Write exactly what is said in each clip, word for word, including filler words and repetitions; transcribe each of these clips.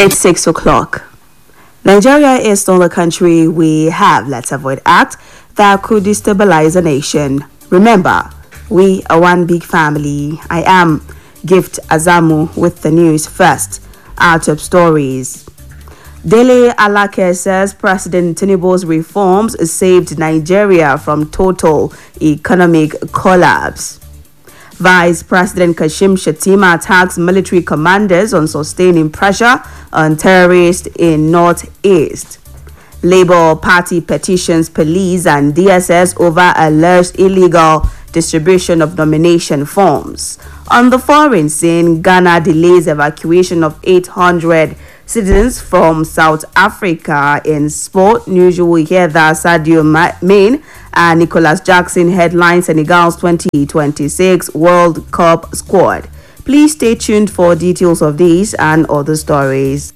It's six o'clock. Nigeria is not a country we have Let's Avoid Act that could destabilize a nation. Remember, we are one big family. I am Gift Azamu with the news first. Our top stories. Dele Alake says President Tinubu's reforms saved Nigeria from total economic collapse. Vice President Kashim Shettima attacks military commanders on sustaining pressure on terrorists in Northeast. Labour Party petitions police and D S S over alleged illegal distribution of nomination forms. On the foreign scene, Ghana delays evacuation of eight hundred citizens from South Africa. In sport news, you will hear that Sadio Mane and Nicholas Jackson headline Senegal's twenty twenty-six World Cup squad. Please stay tuned for details of these and other stories.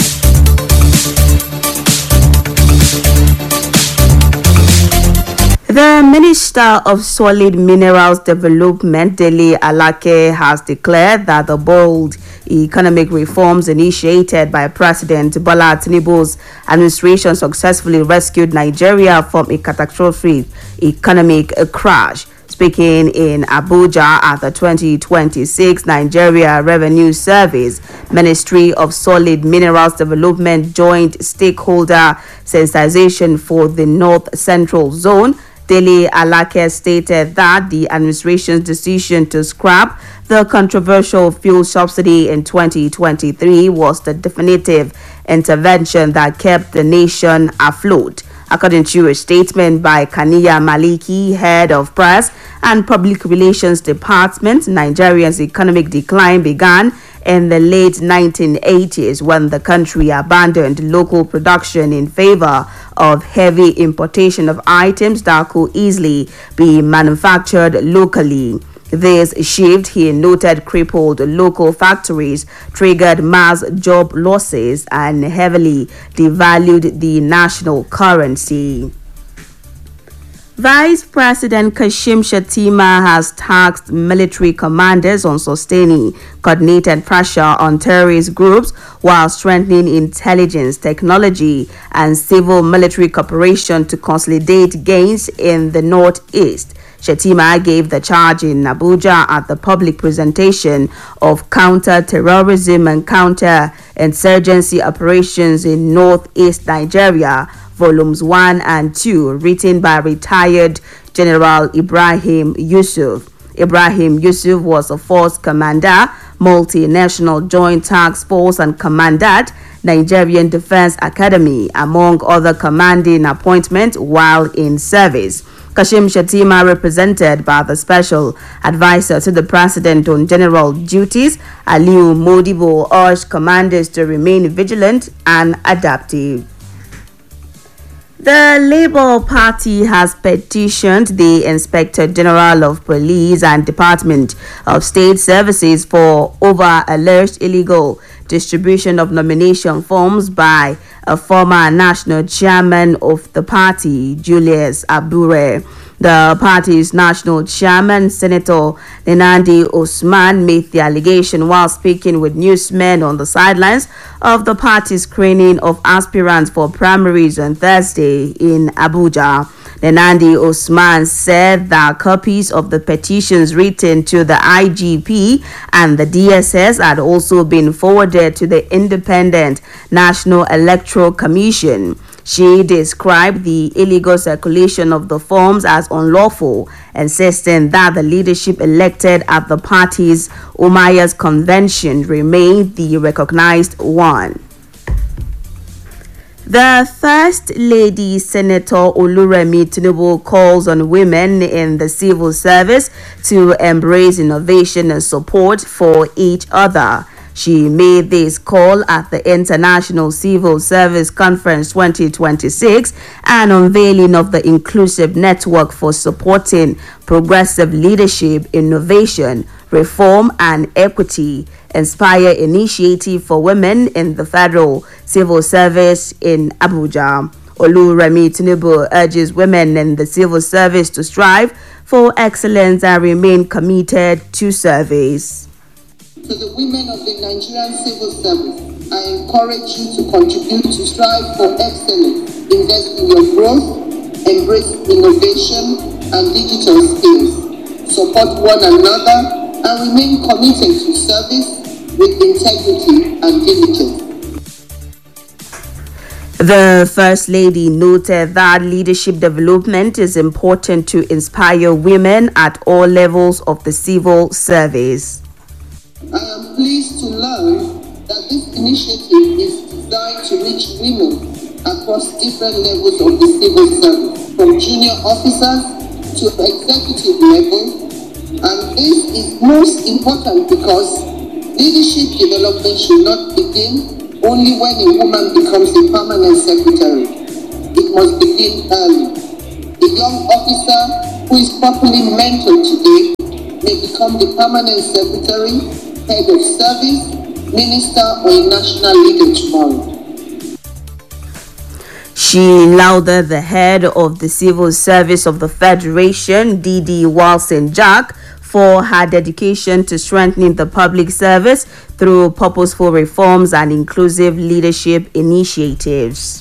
The Minister of Solid Minerals Development, Dele Alake, has declared that the bold economic reforms initiated by President Bola Tinubu's administration successfully rescued Nigeria from a catastrophic economic crash. Speaking in Abuja at the twenty twenty-six Nigeria Revenue Service, Ministry of Solid Minerals Development Joint Stakeholder Sensitization for the North Central Zone, Dele Alake stated that the administration's decision to scrap the controversial fuel subsidy in twenty twenty-three was the definitive intervention that kept the nation afloat. According to a statement by Kaniya Maliki, head of press and public relations department, Nigeria's economic decline began in the late nineteen eighties when the country abandoned local production in favor of heavy importation of items that could easily be manufactured locally. This shift, he noted, crippled local factories, triggered mass job losses, and heavily devalued the national currency. Vice President Kashim Shettima has tasked military commanders on sustaining coordinated pressure on terrorist groups while strengthening intelligence, technology, and civil military cooperation to consolidate gains in the Northeast. Shettima gave the charge in Abuja at the public presentation of Counter-Terrorism and Counter-Insurgency Operations in Northeast Nigeria, Volumes one and two, written by retired General Ibrahim Yusuf. Ibrahim Yusuf was a force commander, multinational joint task force, and commanded Nigerian Defense Academy, among other commanding appointments while in service. Kashim Shettima, represented by the special advisor to the president on general duties, Aliu Modibo, urged commanders to remain vigilant and adaptive. The Labour Party has petitioned the Inspector General of Police and Department of State Services for over alleged illegal distribution of nomination forms by a former national chairman of the party, Julius Abure. The party's national chairman, Senator Nenandi Osman, made the allegation while speaking with newsmen on the sidelines of the party's screening of aspirants for primaries on Thursday in Abuja. Nenandi Osman said that copies of the petitions written to the I G P and the D S S had also been forwarded to the Independent National Electoral Commission. She described the illegal circulation of the forms as unlawful, insisting that the leadership elected at the party's Umayyad's convention remained the recognized one. The First Lady, Senator Oluremi Tinubu, calls on women in the civil service to embrace innovation and support for each other. She made this call at the International Civil Service Conference twenty twenty-six and unveiling of the Inclusive Network for Supporting Progressive Leadership, Innovation, Reform and Equity, Inspire Initiative for Women in the Federal Civil Service in Abuja. Oluremi Tinubu urges women in the civil service to strive for excellence and remain committed to service. To the women of the Nigerian civil service, I encourage you to contribute to strive for excellence, invest in your growth, embrace innovation and digital skills, support one another, and remain committed to service with integrity and diligence. The First Lady noted that leadership development is important to inspire women at all levels of the civil service. I am pleased to learn that this initiative is designed to reach women across different levels of the civil service, from junior officers to executive level. And this is most important because leadership development should not begin only when a woman becomes a permanent secretary. It must begin early. A young officer who is properly mentored today may become the permanent secretary, head of service, minister, or a national leader tomorrow. She lauded the head of the Civil Service of the Federation, Didi Walson Jack, for her dedication to strengthening the public service through purposeful reforms and inclusive leadership initiatives.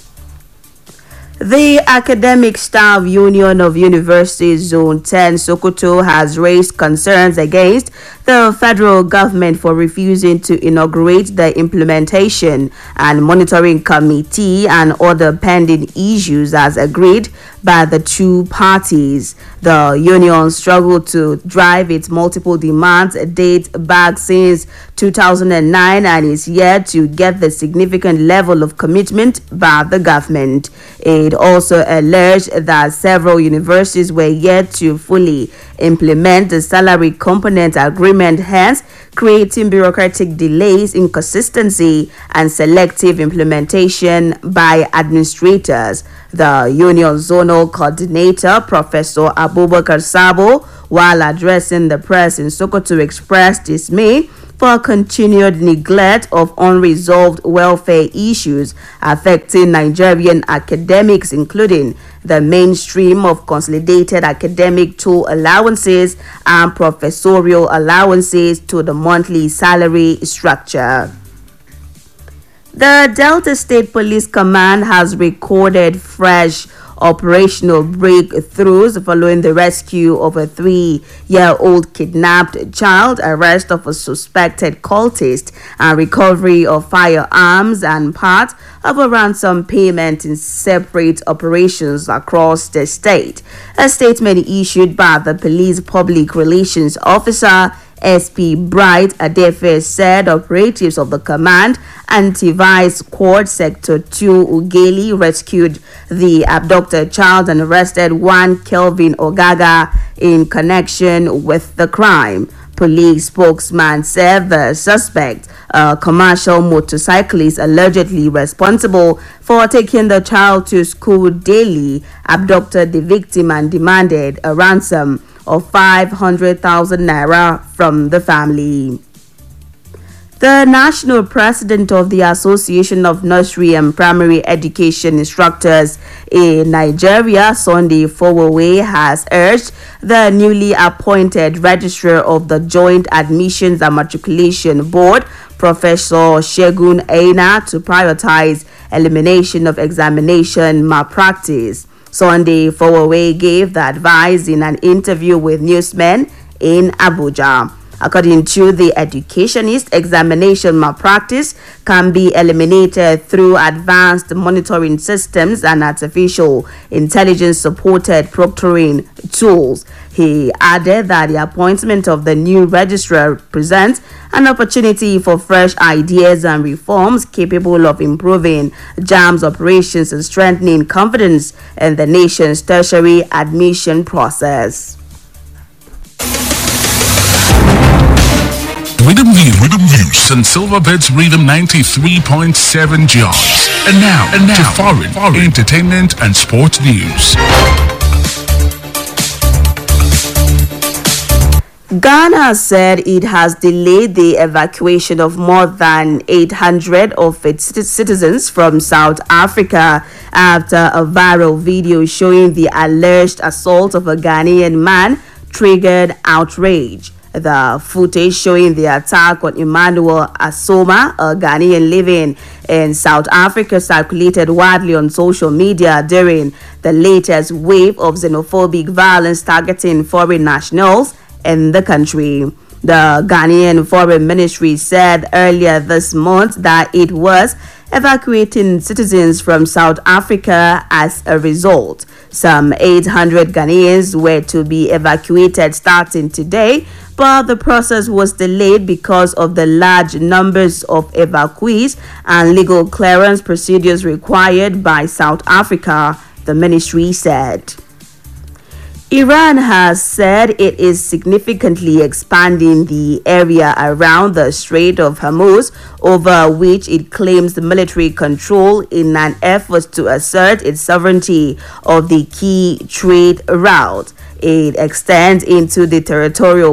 The Academic Staff Union of Universities Zone ten Sokoto has raised concerns against the federal government for refusing to inaugurate the implementation and monitoring committee and other pending issues as agreed by the two parties. The union struggled to drive its multiple demands date back since two thousand nine and is yet to get the significant level of commitment by the government. It also alleged that several universities were yet to fully implement the salary component agreement, hence creating bureaucratic delays, inconsistency, and selective implementation by administrators. The union zonal coordinator, Professor Abubakar Sabo, while addressing the press in Sokoto, expressed dismay for continued neglect of unresolved welfare issues affecting Nigerian academics, including the mainstream of consolidated academic tool allowances and professorial allowances to the monthly salary structure. The Delta State Police Command has recorded fresh operational breakthroughs following the rescue of a three-year-old kidnapped child, arrest of a suspected cultist, and recovery of firearms and part of a ransom payment in separate operations across the state. A statement issued by the police public relations officer, S P Bright Adefe, said operatives of the Command Anti-Vice Squad Sector two Ugeli rescued the abducted child and arrested one Kelvin Ogaga in connection with the crime. Police spokesman said the suspect, a commercial motorcyclist allegedly responsible for taking the child to school daily, abducted the victim and demanded a ransom of five hundred thousand naira from the family. The national president of the Association of Nursery and Primary Education Instructors in Nigeria, Sunday Fowowe, has urged the newly appointed registrar of the Joint Admissions and Matriculation Board, Professor Shegun Aina, to prioritize elimination of examination malpractice. Sunday Fowowe gave the advice in an interview with newsmen in Abuja. According to the educationist, examination malpractice can be eliminated through advanced monitoring systems and artificial intelligence-supported proctoring tools. He added that the appointment of the new registrar presents an opportunity for fresh ideas and reforms capable of improving JAMB's operations and strengthening confidence in the nation's tertiary admission process. Rhythm View, Rhythm View, Saint Silverbirds Rhythm ninety-three point seven jobs. And now, and now, to foreign, foreign entertainment and sports news. Ghana said it has delayed the evacuation of more than eight hundred of its citizens from South Africa after a viral video showing the alleged assault of a Ghanaian man triggered outrage. The footage showing the attack on Emmanuel Asoma, a Ghanaian living in South Africa, circulated widely on social media during the latest wave of xenophobic violence targeting foreign nationals in the country. The Ghanaian Foreign Ministry said earlier this month that it was evacuating citizens from South Africa as a result. Some eight hundred Ghanaians were to be evacuated starting today, but the process was delayed because of the large numbers of evacuees and legal clearance procedures required by South Africa, the ministry said. Iran has said it is significantly expanding the area around the Strait of Hormuz, over which it claims military control in an effort to assert its sovereignty of the key trade route. It extends into the territorial